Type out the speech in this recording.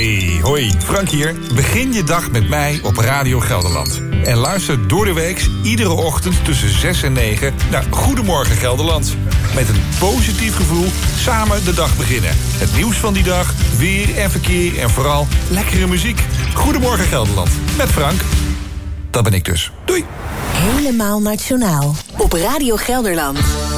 Hey, hoi, Frank hier. Begin je dag met mij op Radio Gelderland. En luister door de week iedere ochtend tussen 6 en 9 naar Goedemorgen Gelderland. Met een positief gevoel samen de dag beginnen. Het nieuws van die dag, weer en verkeer en vooral lekkere muziek. Goedemorgen Gelderland, met Frank. Dat ben ik dus. Doei. Helemaal nationaal op Radio Gelderland.